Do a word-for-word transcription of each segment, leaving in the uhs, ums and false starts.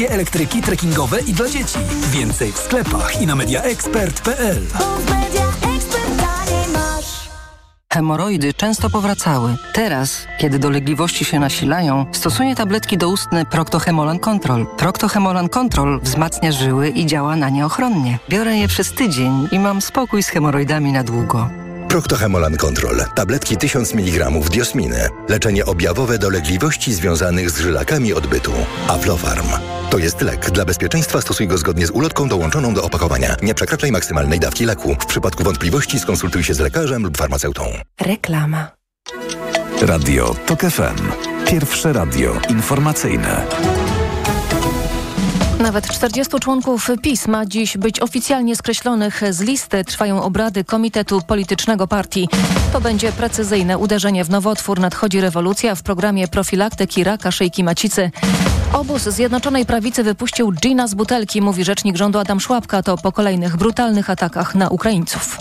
Elektryki trekkingowe i dla dzieci. Więcej w sklepach i na mediaexpert kropka p l. Hemoroidy często powracały. Teraz, kiedy dolegliwości się nasilają, stosuję tabletki doustne Procto-Hemolan Control. Procto-Hemolan Control wzmacnia żyły i działa na nie ochronnie. Biorę je przez tydzień i mam spokój z hemoroidami na długo. Procto-Hemolan Control. Tabletki tysiąc miligramów diosminy. Leczenie objawowe dolegliwości związanych z żylakami odbytu. Aflofarm. To jest lek. Dla bezpieczeństwa stosuj go zgodnie z ulotką dołączoną do opakowania. Nie przekraczaj maksymalnej dawki leku. W przypadku wątpliwości skonsultuj się z lekarzem lub farmaceutą. Reklama. Radio TOK F M. Pierwsze radio informacyjne. Nawet czterdziestu członków PiS ma dziś być oficjalnie skreślonych z listy. Trwają obrady Komitetu Politycznego Partii. To będzie precyzyjne uderzenie w nowotwór. Nadchodzi rewolucja w programie profilaktyki raka szyjki macicy. Obóz Zjednoczonej Prawicy wypuścił dżina z butelki, mówi rzecznik rządu Adam Szłapka. To po kolejnych brutalnych atakach na Ukraińców.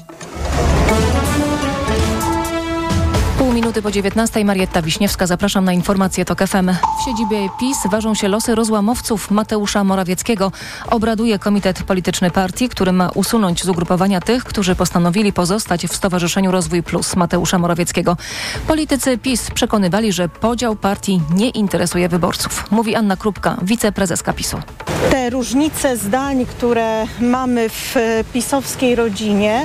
Pół minuty po dziewiętnastej. Marietta Wiśniewska, zapraszam na informacje TOK F M. W siedzibie PiS ważą się losy rozłamowców Mateusza Morawieckiego. Obraduje Komitet Polityczny Partii, który ma usunąć z ugrupowania tych, którzy postanowili pozostać w Stowarzyszeniu Rozwój Plus Mateusza Morawieckiego. Politycy PiS przekonywali, że podział partii nie interesuje wyborców. Mówi Anna Krupka, wiceprezeska PiSu. Te różnice zdań, które mamy w pisowskiej rodzinie,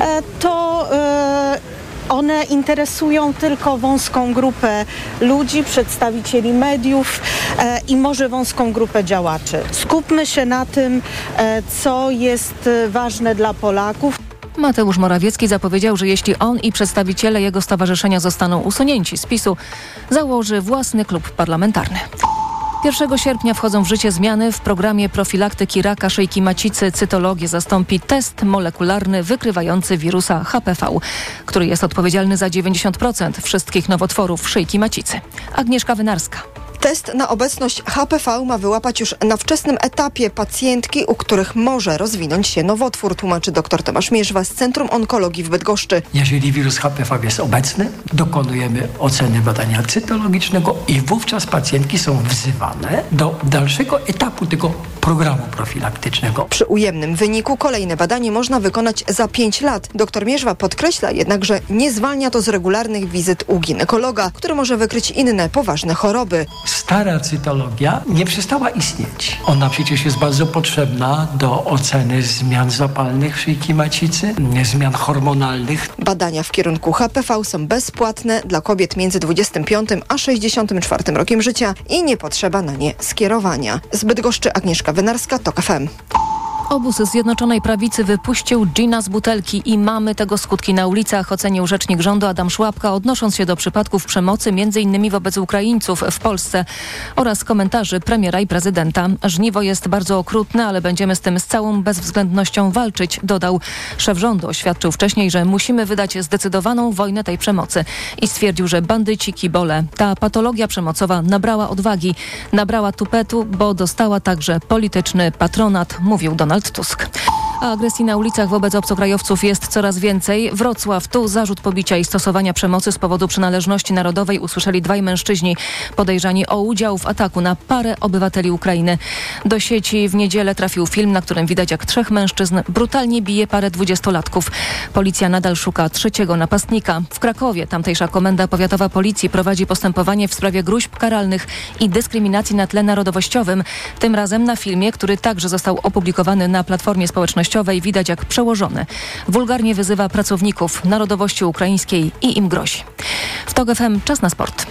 to... Yy... One interesują tylko wąską grupę ludzi, przedstawicieli mediów e, i może wąską grupę działaczy. Skupmy się na tym, e, co jest ważne dla Polaków. Mateusz Morawiecki zapowiedział, że jeśli on i przedstawiciele jego stowarzyszenia zostaną usunięci z PiSu, założy własny klub parlamentarny. pierwszego sierpnia wchodzą w życie zmiany w programie profilaktyki raka szyjki macicy. Cytologię zastąpi test molekularny wykrywający wirusa H P V, który jest odpowiedzialny za dziewięćdziesiąt procent wszystkich nowotworów szyjki macicy. Agnieszka Wynarska. Test na obecność H P V ma wyłapać już na wczesnym etapie pacjentki, u których może rozwinąć się nowotwór, tłumaczy dr Tomasz Mierzwa z Centrum Onkologii w Bydgoszczy. Jeżeli wirus H P V jest obecny, dokonujemy oceny badania cytologicznego i wówczas pacjentki są wzywane do dalszego etapu tego programu profilaktycznego. Przy ujemnym wyniku kolejne badanie można wykonać za pięć lat. Dr Mierzwa podkreśla jednak, że nie zwalnia to z regularnych wizyt u ginekologa, który może wykryć inne poważne choroby. Stara cytologia nie przestała istnieć. Ona przecież jest bardzo potrzebna do oceny zmian zapalnych szyjki macicy, zmian hormonalnych. Badania w kierunku H P V są bezpłatne dla kobiet między dwudziestym piątym a sześćdziesiątym czwartym rokiem życia i nie potrzeba na nie skierowania. Z Bydgoszczy Agnieszka Wynarska, TOK F M. Obóz Zjednoczonej Prawicy wypuścił dżina z butelki i mamy tego skutki na ulicach, ocenił rzecznik rządu Adam Szłapka, odnosząc się do przypadków przemocy między innymi wobec Ukraińców w Polsce oraz komentarzy premiera i prezydenta. Żniwo jest bardzo okrutne, ale będziemy z tym z całą bezwzględnością walczyć, dodał. Szef rządu oświadczył wcześniej, że musimy wydać zdecydowaną wojnę tej przemocy i stwierdził, że bandyci, kibole, ta patologia przemocowa nabrała odwagi, nabrała tupetu, bo dostała także polityczny patronat, mówił Donald Tusk. A agresji na ulicach wobec obcokrajowców jest coraz więcej. Wrocław, tu zarzut pobicia i stosowania przemocy z powodu przynależności narodowej usłyszeli dwaj mężczyźni podejrzani o udział w ataku na parę obywateli Ukrainy. Do sieci w niedzielę trafił film, na którym widać, jak trzech mężczyzn brutalnie bije parę dwudziestolatków. Policja nadal szuka trzeciego napastnika. W Krakowie tamtejsza Komenda Powiatowa Policji prowadzi postępowanie w sprawie gróźb karalnych i dyskryminacji na tle narodowościowym. Tym razem na filmie, który także został opublikowany na Platformie Społecznościowej, widać, jak przełożony wulgarnie wyzywa pracowników narodowości ukraińskiej i im grozi. W TOK F M czas na sport.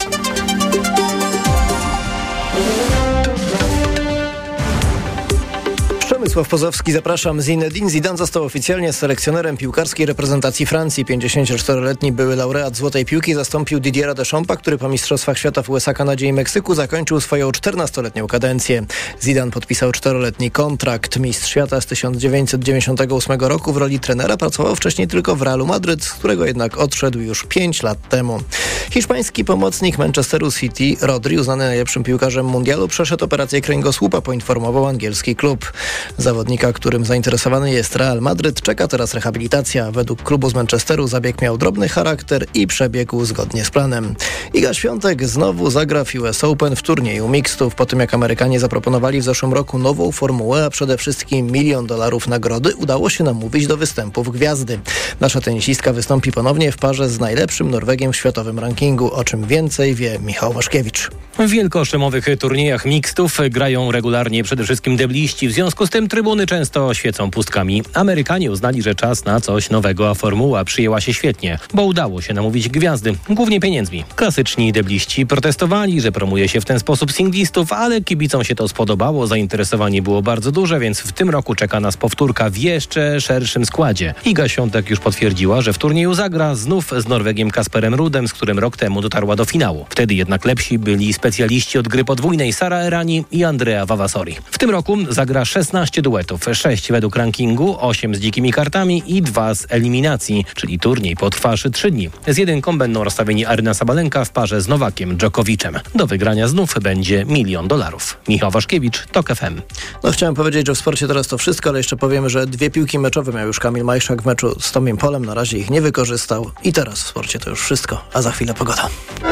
Przemysław Pozowski, zapraszam. Zinedine Zidane został oficjalnie selekcjonerem piłkarskiej reprezentacji Francji. pięćdziesięcioczteroletni były laureat Złotej Piłki zastąpił Didiera Deschampa, który po Mistrzostwach Świata w U S A, Kanadzie i Meksyku zakończył swoją czternastoletnią kadencję. Zidane podpisał czteroletni kontrakt. Mistrz świata z tysiąc dziewięćset dziewięćdziesiątego ósmego roku w roli trenera pracował wcześniej tylko w Realu Madryt, z którego jednak odszedł już pięć lat temu. Hiszpański pomocnik Manchesteru City, Rodri, uznany najlepszym piłkarzem mundialu, przeszedł operację kręgosłupa, poinformował angielski klub. Zawodnika, którym zainteresowany jest Real Madryt, czeka teraz rehabilitacja. Według klubu z Manchesteru zabieg miał drobny charakter i przebiegł zgodnie z planem. Iga Świątek znowu zagra w U S Open w turnieju mixtów. Po tym jak Amerykanie zaproponowali w zeszłym roku nową formułę, a przede wszystkim milion dolarów nagrody, udało się namówić do występów gwiazdy. Nasza tenisistka wystąpi ponownie w parze z najlepszym Norwegiem w światowym rankingu. O czym więcej wie Michał Waszkiewicz. W wielkoszemowych turniejach mixtów grają regularnie przede wszystkim debliści. W związku z tym trybuny często świecą pustkami. Amerykanie uznali, że czas na coś nowego, a formuła przyjęła się świetnie, bo udało się namówić gwiazdy, głównie pieniędzmi. Klasyczni debliści protestowali, że promuje się w ten sposób singlistów, ale kibicom się to spodobało, zainteresowanie było bardzo duże, więc w tym roku czeka nas powtórka w jeszcze szerszym składzie. Iga Świątek już potwierdziła, że w turnieju zagra znów z Norwegiem Kasperem Rudem, z którym rok temu dotarła do finału. Wtedy jednak lepsi byli specjaliści od gry podwójnej Sara Errani i Andrea Vavasori. W tym roku zagra szesnaście duetów, sześć według rankingu, osiem z dzikimi kartami i dwa z eliminacji, czyli turniej potrwa aż trzy dni. Z jedynką będą rozstawieni Aryna Sabalenka w parze z Nowakiem Dżokowiczem. Do wygrania znów będzie milion dolarów. Michał Waszkiewicz, TOK F M. No chciałem powiedzieć, że w sporcie teraz to wszystko, ale jeszcze powiemy, że dwie piłki meczowe miał już Kamil Majszak w meczu z Tomiem Polem. Na razie ich nie wykorzystał i teraz w sporcie to już wszystko, a za chwilę pogoda.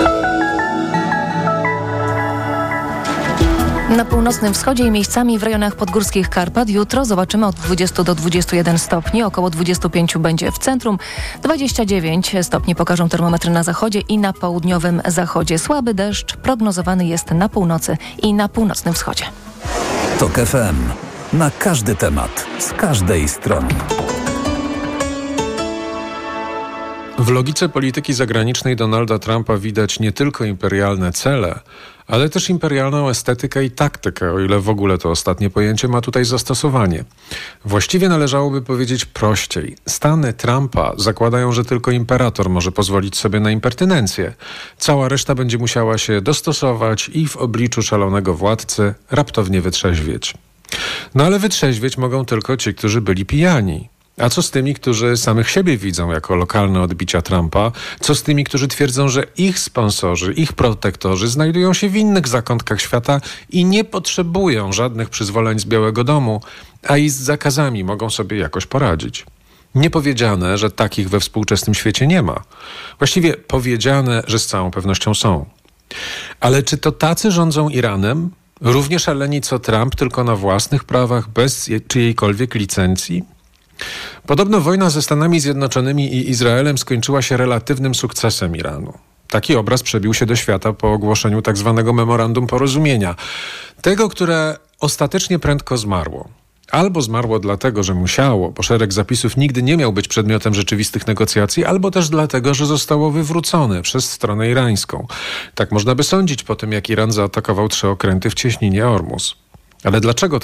Na północnym wschodzie i miejscami w rejonach podgórskich Karpat jutro zobaczymy od dwudziestu do dwudziestu jeden stopni, około dwudziestu pięciu będzie w centrum, dwadzieścia dziewięć stopni pokażą termometry na zachodzie i na południowym zachodzie. Słaby deszcz prognozowany jest na północy i na północnym wschodzie. TOK F M. Na każdy temat, z każdej strony. W logice polityki zagranicznej Donalda Trumpa widać nie tylko imperialne cele, ale też imperialną estetykę i taktykę, o ile w ogóle to ostatnie pojęcie ma tutaj zastosowanie. Właściwie należałoby powiedzieć prościej. Stany Trumpa zakładają, że tylko imperator może pozwolić sobie na impertynencję. Cała reszta będzie musiała się dostosować i w obliczu szalonego władcy raptownie wytrzeźwieć. No ale wytrzeźwieć mogą tylko ci, którzy byli pijani. A co z tymi, którzy samych siebie widzą jako lokalne odbicia Trumpa? Co z tymi, którzy twierdzą, że ich sponsorzy, ich protektorzy znajdują się w innych zakątkach świata i nie potrzebują żadnych przyzwoleń z Białego Domu, a i z zakazami mogą sobie jakoś poradzić? Nie powiedziane, że takich we współczesnym świecie nie ma. Właściwie powiedziane, że z całą pewnością są. Ale czy to tacy rządzą Iranem? Równie szaleni co Trump, tylko na własnych prawach, bez czyjejkolwiek licencji? Podobno wojna ze Stanami Zjednoczonymi i Izraelem skończyła się relatywnym sukcesem Iranu. Taki obraz przebił się do świata po ogłoszeniu tak zwanego memorandum porozumienia. Tego, które ostatecznie prędko zmarło. Albo zmarło dlatego, że musiało, bo szereg zapisów nigdy nie miał być przedmiotem rzeczywistych negocjacji, albo też dlatego, że zostało wywrócone przez stronę irańską. Tak można by sądzić po tym, jak Iran zaatakował trzy okręty w cieśninie Ormus. Ale dlaczego to